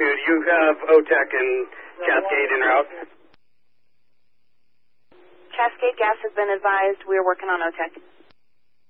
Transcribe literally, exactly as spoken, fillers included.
two. Do you have O T E C and Cascade en route? Cascade Gas has been advised. We're working on O T E C.